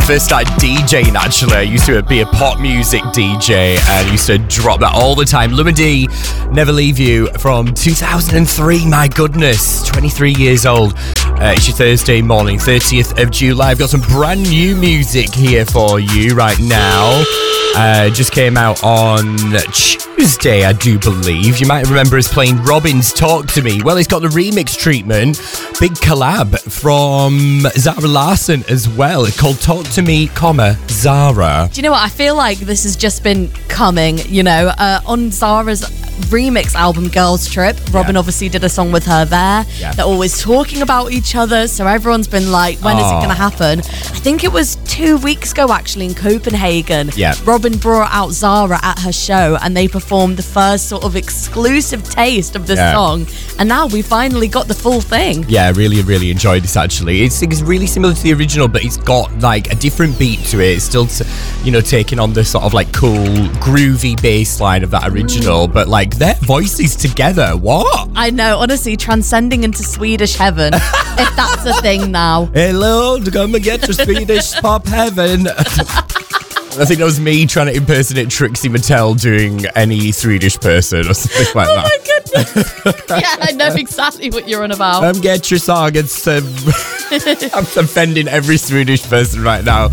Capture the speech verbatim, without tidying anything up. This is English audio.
first started DJing, actually, I used to be a pop music D J and used to drop that all the time. Luma D, Never Leave You from two thousand three, my goodness, twenty-three years old. Uh, it's your Thursday morning, thirtieth of July. I've got some brand new music here for you right now. Uh, just came out on Tuesday, I do believe. You might remember us playing Robin's Talk to Me. Well, it's got the remix treatment. Big collab from Zara Larsson as well. It's called Talk to Me, comma, Zara. Do you know what? I feel like this has just been coming, you know, uh, on Zara's remix album Girls Trip. Robin Yeah. obviously did a song with her there. Yeah. They're always talking about each other, so everyone's been like, when is it Oh. going to happen? I think it was two weeks ago actually in Copenhagen. Yeah. Robin brought out Zara at her show and they performed the first sort of exclusive taste of this Yeah. song, and now we finally got the full thing. Yeah, I really, really enjoyed this actually. It's, it's really similar to the original, but it's got like a different beat to it. It's still, t- you know, taking on the sort of like cool, groovy bass line of that original, but like their voices together, what? I know, honestly, transcending into Swedish heaven, if that's a thing now. Hello, come and get your Swedish pop heaven. I think that was me trying to impersonate Trixie Mattel doing any Swedish person or something like Oh that. my goodness. Yeah, I know exactly what you're on about. Come get your song. It's, um, I'm offending every Swedish person right now.